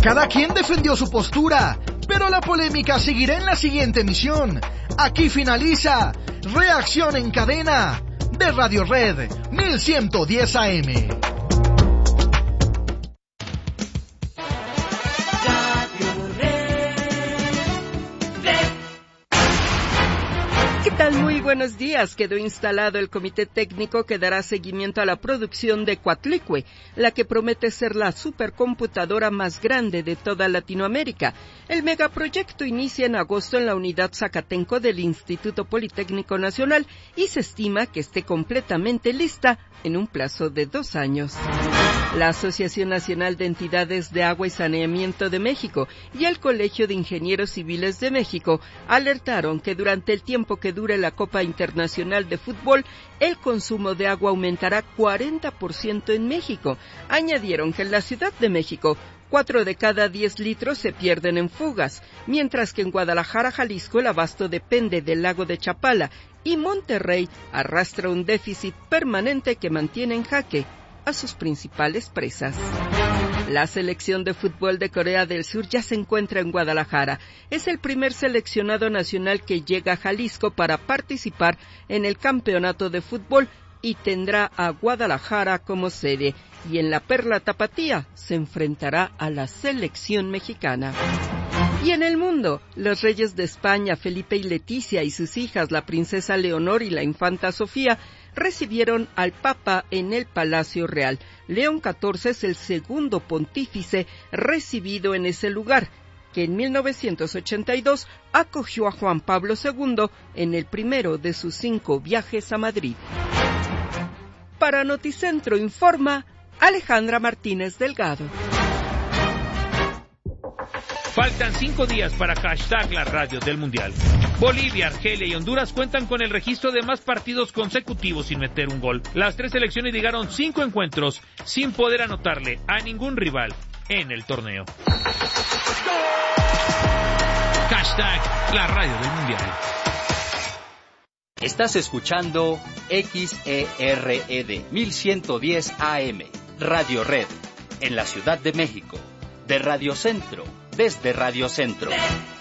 Cada quien defendió su postura, pero la polémica seguirá en la siguiente emisión. Aquí finaliza Reacción en Cadena de Radio Red 1110 AM. Muy buenos días. Quedó instalado el comité técnico que dará seguimiento a la producción de Coatlicue, la que promete ser la supercomputadora más grande de toda Latinoamérica. El megaproyecto inicia en agosto en la unidad Zacatenco del Instituto Politécnico Nacional y se estima que esté completamente lista en un plazo de 2 años. La Asociación Nacional de Entidades de Agua y Saneamiento de México y el Colegio de Ingenieros Civiles de México alertaron que durante el tiempo que dure la Copa Internacional de Fútbol, el consumo de agua aumentará 40% en México. Añadieron que en la Ciudad de México, 4 de cada 10 litros se pierden en fugas, mientras que en Guadalajara, Jalisco, el abasto depende del lago de Chapala y Monterrey arrastra un déficit permanente que mantiene en jaque a sus principales presas. La selección de fútbol de Corea del Sur ya se encuentra en Guadalajara. Es el primer seleccionado nacional que llega a Jalisco para participar en el campeonato de fútbol y tendrá a Guadalajara como sede. Y en la Perla Tapatía se enfrentará a la selección mexicana. Y en el mundo, los reyes de España, Felipe y Leticia, y sus hijas, la princesa Leonor y la infanta Sofía, recibieron al Papa en el Palacio Real. León XIV es el segundo pontífice recibido en ese lugar, que en 1982 acogió a Juan Pablo II en el primero de sus 5 viajes a Madrid. Para Noticentro informa Alejandra Martínez Delgado. Faltan 5 días para hashtag la radio del Mundial. Bolivia, Argelia y Honduras cuentan con el registro de más partidos consecutivos sin meter un gol. Las 3 selecciones llegaron 5 encuentros sin poder anotarle a ningún rival en el torneo. Hashtag la radio del Mundial. Estás escuchando XERED 1110 AM, Radio Red, en la Ciudad de México, de Radio Centro, desde Radio Centro.